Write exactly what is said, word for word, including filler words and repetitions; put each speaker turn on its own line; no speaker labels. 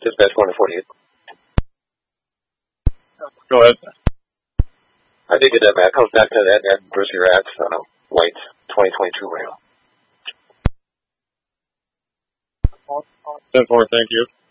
Dispatch one to forty-eight.
Go ahead.
I did get that back. Comes back to that, that Brucey Rats, uh, white twenty twenty-two Ram.
ten four, thank you.